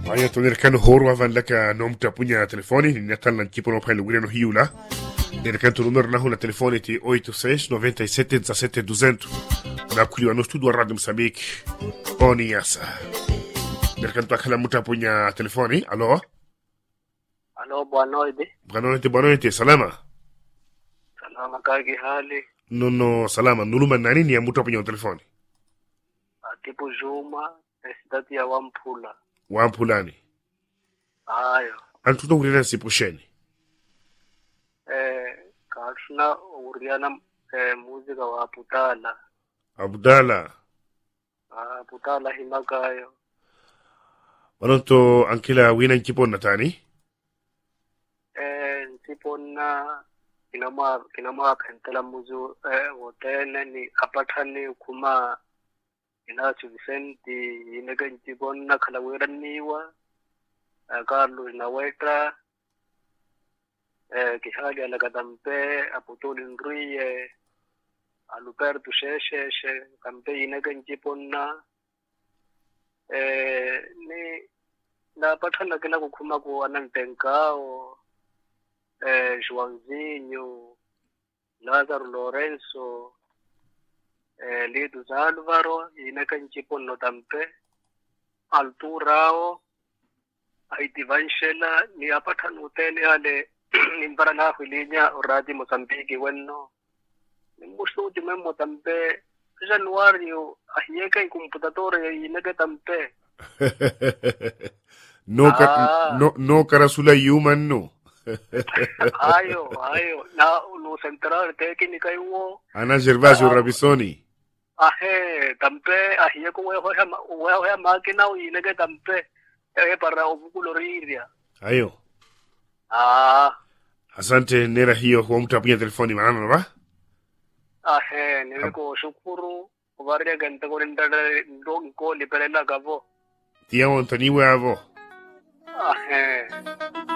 Aya tonir kan horwa van laka nomta punya telefoni ni natan lan kipo no pale wireno hiula. Der kan tu numero na huna telefoni ti 86 97 17 200. Na kuliwa no studio Radio Msambiki. Oni yasa. Der kan tu akala muta punya telefoni. Alo? Alo, buanoide. Buanoide, salama. Salama kagi hali. No, salama. Nuluma nani ni ya muta punya telefoni? Atipu Juma, esidati ya Wampula. Wampulani. Ayo. Antuto urina sipusheni. Karsuna uriana muzika wa Abudala. Abudala. Abudala himakayo. Wanonto ankila wina nkipona tani? Nkipona kinama pentela muzu wotene ni apatani kuma inacho Vicenti inega nkipona kalawira niwa Carlos Naweta kihali alakadampe apotoli nriye alupertu sheshe kampe inega nkipona ni napatana kila kukhuma ku anantenkao Joãozinho Lázaro Lorenzo Lidos Álvaro ineka nkipona tampe Alturao Aitivanshela ni apatana utele ale nimbara na hulinya uradi Mozambique wenno nimbusto di memo tampe Januario ahiyeka ikumputadore ineka tampe no karasula human no. ayo na lo central técnica iwo Ana Gervasio Rabisoni tampe ahiyeko weho makina ineka tampe para obukuloriria ayo asante nera hiyo kwa mtapia telefoni manano ba niko shukuru kubaria gante ko ndada ndo ko lipelela gavo tiamo ntaniwe avo